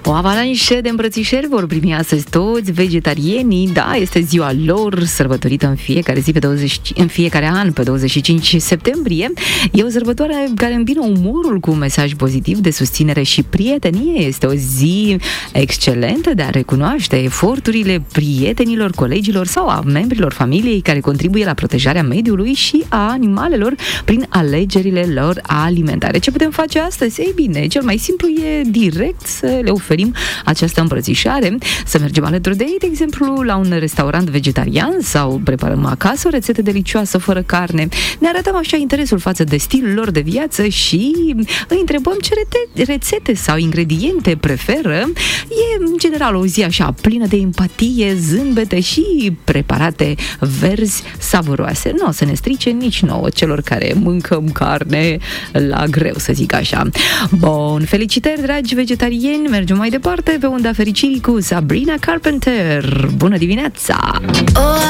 O avalanșă de îmbrățișări vor primi astăzi toți vegetarienii. Da, este ziua lor, sărbătorită în fiecare an, pe 25 septembrie. E o sărbătoare care îmbină umorul cu un mesaj pozitiv de susținere și prietenie. Este o zi excelentă de a recunoaște eforturile prietenilor, colegilor sau a membrilor familiei care contribuie la protejarea mediului și a animalelor prin alegerile lor alimentare. Ce putem face astăzi? Ei bine, cel mai simplu e direct să le oferim această îmbrățișare, să mergem alături de ei, de exemplu, la un restaurant vegetarian sau preparăm acasă o rețetă delicioasă fără carne. Ne arătăm așa interesul față de stilul lor de viață și îi întrebăm ce rețete sau ingrediente preferă. E, în general, o zi așa plină de empatie, zâmbete și preparate verzi savuroase. Nu o să ne strice nici nouă, celor care mâncăm carne la greu, să zic așa. Bun, felicitări, dragi vegetarieni, mergem mai departe pe unda fericirii cu Sabrina Carpenter. Bună dimineața!